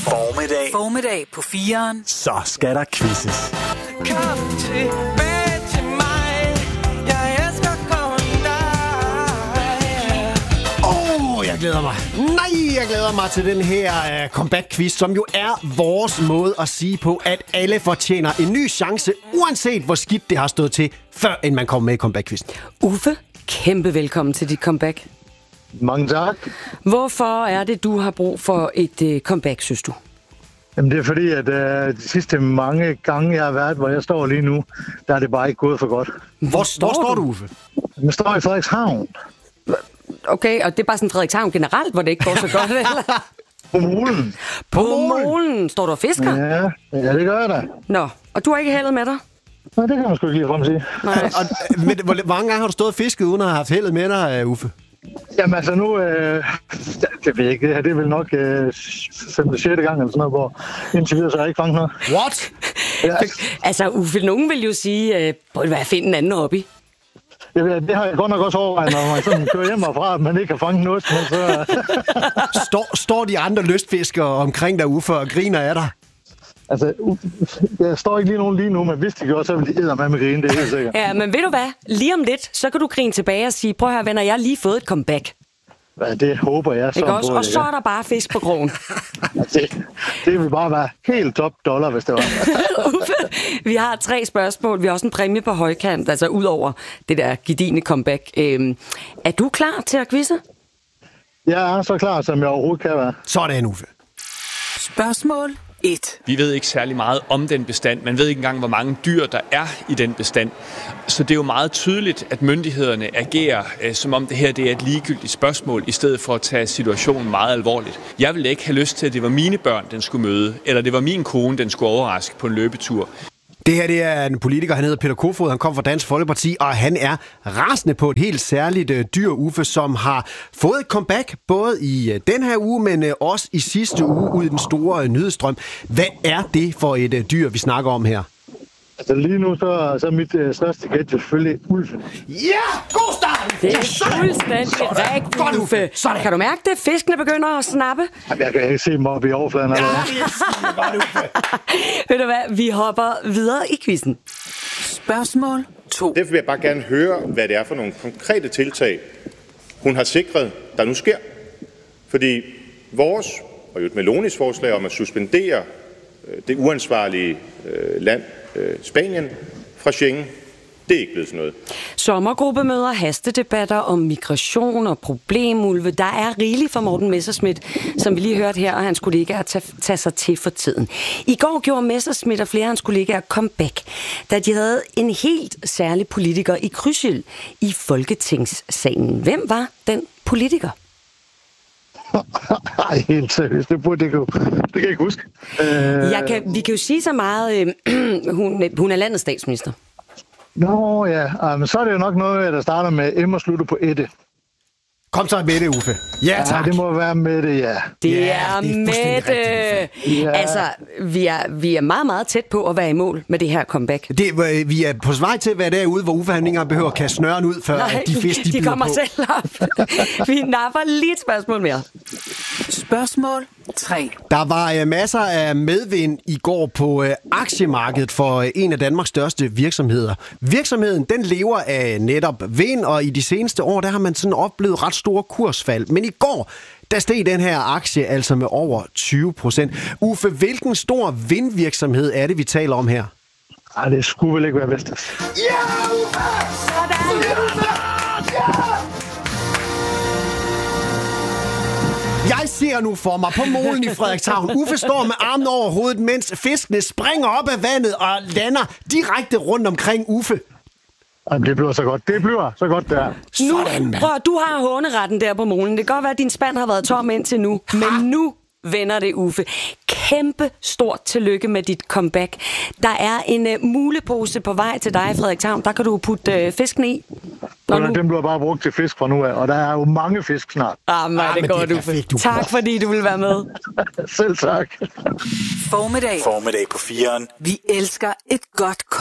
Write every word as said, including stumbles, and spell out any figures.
Formiddag. Formiddag på fireren. Så skal der quizzes. Kom tilbage til mig. Jeg elsker kun dig. Åh, oh, jeg glæder mig. Nej, jeg glæder mig til den her uh, comeback-quiz, som jo er vores måde at sige på, at alle fortjener en ny chance, uanset hvor skidt det har stået til, før end man kommer med i comeback-quizzen. Uffe, kæmpe velkommen til dit comeback. Mange tak. Hvorfor er det, du har brug for et uh, comeback, synes du? Jamen, det er fordi, at uh, de sidste mange gange, jeg har været, hvor jeg står lige nu, der er det bare ikke gået for godt. Hvor står, hvor står du, Uffe? Jeg står i Frederikshavn. Okay, og det er bare sådan Frederikshavn generelt, hvor det ikke går så godt, eller? På molen. På, På molen. Står du og fisker? Ja, ja, det gør jeg da. Nå, og du har ikke heldet med dig? Nej, det kan man sgu ikke lige frem sige. Nej. Og, men, hvor mange gange har du stået og fisket, uden at have haft heldet med dig, Uffe? Jamen altså nu, øh, det ved jeg ikke, det her det er vel nok øh, femte sjette gang eller sådan noget, hvor indtil videre så har jeg ikke fanget noget. What? Ja. Altså, Uffe, nogen vil jo sige, øh, prøv at finde en anden hobby. Jeg ved, det har jeg godt nok også overvejet, når man sådan kører hjem herfra, at man ikke har fanget noget. Men så... står, står de andre lystfiskere omkring dig, Uffe, og griner af dig? Altså, jeg står ikke lige nogen lige nu, men hvis de gjorde, så ville de eddermame grine, det er helt sikkert. Ja, men ved du hvad? Lige om lidt, så kan du grine tilbage og sige, prøv at høre, venner, jeg har lige fået et comeback. Ja, det håber jeg så ikke også? på. Og så er der bare fisk på krogen. det, det vil bare være helt top dollar, hvis det var. Uffe, vi har tre spørgsmål. Vi har også en præmie på højkant, altså ud over det der gedigne comeback. Øhm, er du klar til at quizze? Jeg er så klar, som jeg overhovedet kan være. Sådan, Uffe. Spørgsmål et. Vi ved ikke særlig meget om den bestand. Man ved ikke engang, hvor mange dyr, der er i den bestand. Så det er jo meget tydeligt, at myndighederne agerer, øh, som om det her det er et ligegyldigt spørgsmål, i stedet for at tage situationen meget alvorligt. Jeg ville ikke have lyst til, at det var mine børn, den skulle møde, eller det var min kone, den skulle overraske på en løbetur. Det her det er en politiker, han hedder Peter Kofod, han kom fra Dansk Folkeparti, og han er rasende på et helt særligt uh, dyr, Uffe, som har fået et comeback, både i uh, den her uge, men uh, også i sidste uge ud i den store uh, nyhedsstrøm. Hvad er det for et uh, dyr, vi snakker om her? Altså lige nu, så, så er mit uh, største gæt selvfølgelig ulven. Ja, god start! Det er fuldstændig rigtigt, Uffe. Sådan. Kan du mærke det? Fiskene begynder at snappe. Jamen, jeg kan ikke se dem oppe i overfladen. Ja, Eller? yes, godt, Uffe. Ved du hvad? Vi hopper videre i quizzen. Spørgsmål to. Derfor vil jeg bare gerne høre, hvad det er for nogle konkrete tiltag, hun har sikret, der nu sker. Fordi vores, og jo et Melonis forslag om at suspendere øh, det uansvarlige øh, land, øh, Spanien, fra Schengen, det er ikke blevet sådan noget. Sommergruppemøder, hastedebatter om migration og problemulve. Der er rigeligt for Morten Messerschmidt, som vi lige hørte her, og hans kollegaer tage, tage sig til for tiden. I går gjorde Messerschmidt og flere af hans kollegaer comeback, da de havde en helt særlig politiker i krydsild i Folketingssalen. Hvem var den politiker? Nej, helt seriøst. Det burde det, det kan jeg ikke huske. Øh... Jeg kan, vi kan jo sige så meget, øh, hun, hun er landets statsminister. Nå ja, men så er det jo nok noget, der starter med M og slutter på ette. Kom så med det, Uffe. Ja, tak. Ja, det må være med det, ja. Det Ja, er, det er med det. Ja. Altså, vi er, vi er meget, meget tæt på at være i mål med det her comeback. Det, øh, vi er på vej til at være derude, hvor Uffe han ikke engang behøver at kaste snøren ud, før Nej, de fisk, de, de bider kommer på. selv op. Vi napper lige et spørgsmål mere. Spørgsmål tre. Der var øh, masser af medvind i går på øh, aktiemarkedet for øh, en af Danmarks største virksomheder. Virksomheden, den lever af netop vind, og i de seneste år, der har man sådan oplevet ret store kursfald. Men i går, der steg den her aktie altså med over tyve procent. Uffe, hvilken stor vindvirksomhed er det, vi taler om her? Ej, det skulle vel ikke være Vestas. Ja, Uffe! Sådan! Uffe! Ja! Jeg ser nu for mig på molen i Frederikshavn. Uffe står med armen over hovedet, mens fiskene springer op af vandet og lander direkte rundt omkring Uffe. Jamen, det bliver så godt. Det bliver så godt, der. Sådan, mand. Prøv, du har håneretten der på molen. Det kan godt være, at din spand har været tom indtil nu. Men nu vender det, Uffe. Kæmpe stort tillykke med dit comeback. Der er en uh, mulepose på vej til dig, Frederikshavn. Der kan du putte uh, fisken i. Nå, nu... Den bliver bare brugt til fisk fra nu af, og der er jo mange fisk snart. Ah, men Ah, det men går, det er Uffe. perfekt, Uffe. Tak, fordi du vil være med. Selv tak. Formiddag. Formiddag på fireren. Vi elsker et godt